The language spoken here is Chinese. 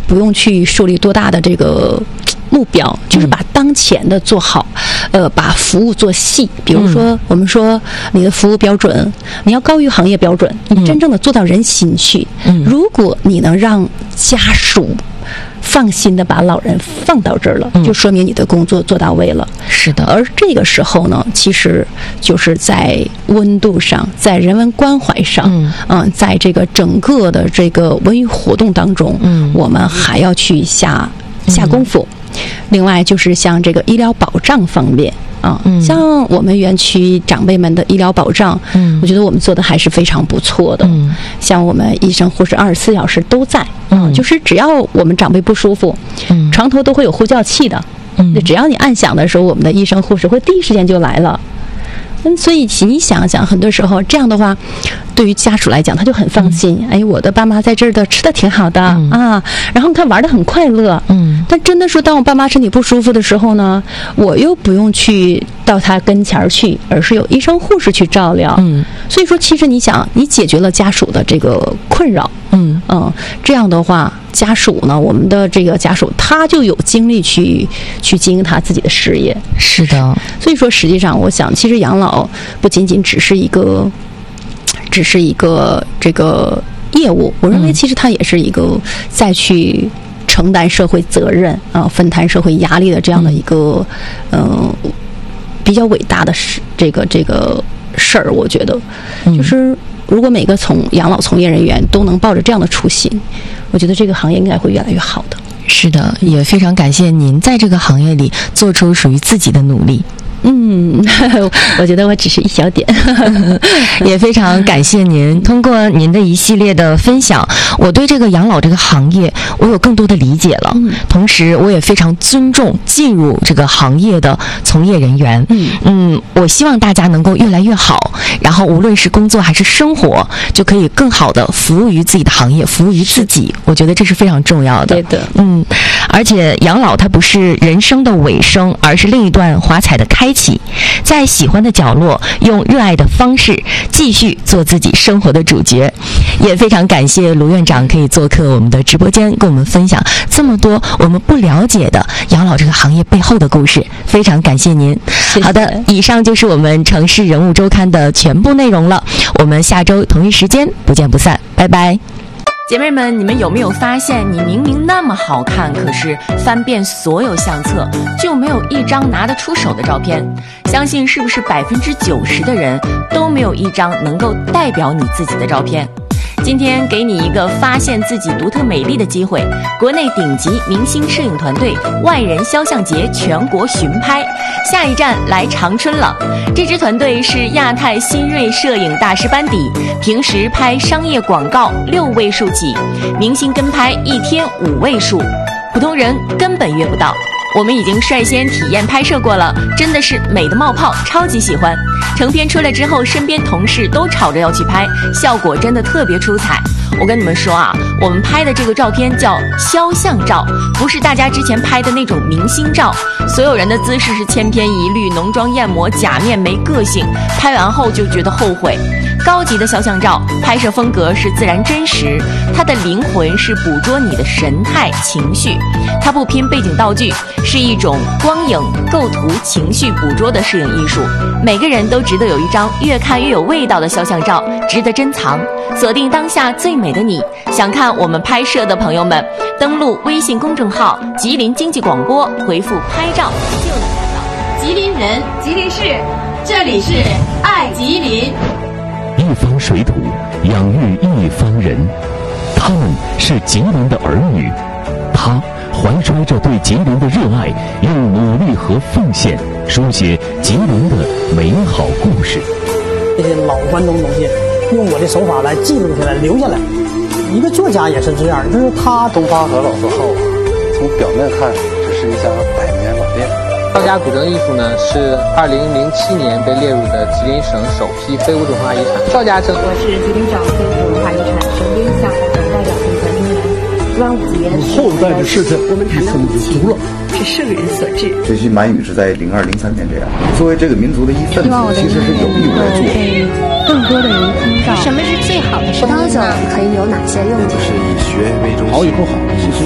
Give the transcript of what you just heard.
不用去树立多大的这个目标，就是把当前的做好，把服务做细。比如说，我们说你的服务标准，你要高于行业标准，你真正的做到人心去。如果你能让家属放心的把老人放到这儿了，就说明你的工作做到位了。 是的。 而这个时候呢，其实就是在温度上，在人文关怀上，在这个整个的这个文娱活动当中，我们还要去下功夫。另外就是像这个医疗保障方面像我们园区长辈们的医疗保障，我觉得我们做的还是非常不错的。像我们医生护士24小时都在，就是只要我们长辈不舒服，床头都会有呼叫器的，只要你按响的时候，我们的医生护士会第一时间就来了。所以你想想，很多时候这样的话，对于家属来讲，他就很放心。哎，我的爸妈在这儿的吃的挺好的然后他玩得很快乐。但真的说，当我爸妈身体不舒服的时候呢，我又不用去到他跟前去，而是有医生护士去照料。所以说，其实你想，你解决了家属的这个困扰。这样的话，家属呢，我们的这个家属他就有精力去经营他自己的事业。 是的。 所以说，实际上我想，其实养老不仅仅只是一个这个业务，我认为其实它也是一个再去承担社会责任分担社会压力的这样的一个比较伟大的这个事儿。我觉得就是如果每个养老从业人员都能抱着这样的初心，我觉得这个行业应该会越来越好的。 是的，也非常感谢您在这个行业里做出属于自己的努力。 我觉得我只是一小点也非常感谢您。通过您的一系列的分享，我对这个养老这个行业我有更多的理解了。同时我也非常尊重进入这个行业的从业人员。我希望大家能够越来越好，然后无论是工作还是生活，就可以更好的服务于自己的行业，服务于自己。我觉得这是非常重要的。 对的。 而且养老它不是人生的尾声，而是另一段华彩的开启。在喜欢的角落，用热爱的方式继续做自己生活的主角。也非常感谢卢院长可以做客我们的直播间，跟我们分享这么多我们不了解的养老这个行业背后的故事。非常感谢您。 谢谢。 好的，以上就是我们城市人物周刊的全部内容了。我们下周同一时间不见不散，拜拜。姐妹们，你们有没有发现，你明明那么好看，可是翻遍所有相册就没有一张拿得出手的照片？相信是不是90%的人都没有一张能够代表你自己的照片？今天给你一个发现自己独特美丽的机会，国内顶级明星摄影团队万人肖像节全国巡拍，下一站来长春了。这支团队是亚太新锐摄影大师班底，平时拍商业广告6位数起，明星跟拍1天5位数，普通人根本约不到。我们已经率先体验拍摄过了，真的是美的冒泡，超级喜欢。成片出来之后，身边同事都吵着要去拍，效果真的特别出彩。我跟你们说啊，我们拍的这个照片叫肖像照，不是大家之前拍的那种明星照。所有人的姿势是千篇一律，浓妆艳抹，假面没个性，拍完后就觉得后悔。高级的肖像照拍摄风格是自然真实，它的灵魂是捕捉你的神态情绪，它不拼背景道具，是一种光影构图情绪捕捉的摄影艺术。每个人都值得有一张越看越有味道的肖像照，值得珍藏。锁定当下最美的你，想看我们拍摄的朋友们，登录微信公众号吉林经济广播，回复拍照就能看到。吉林人，吉林市，这里是爱吉林。 一方水土养育一方人，他们是吉林的儿女，他怀揣着对吉林的热爱，用努力和奉献书写吉林的美好故事。 这些老关中东西，用我的手法来记录下来，留下来。一个作家也是这样，就是他东方和老字号从表面看只是一家百年老店。 赵家古镇艺术呢，是2007年被列入的吉林省首批非物质文化遗产。赵家镇， 我是吉林省非物质文化遗产省编项目的代表工作人员端午节。 后代的事情我们一层就足了， 是圣人所致。 这些满语是在02、03年这样。作为这个民族的一份子，其实是有义务来做。 更多的人听到什么是最好的生活呢？ 葡萄酒可以有哪些用途？ 就是以学为中心。好以后好，其实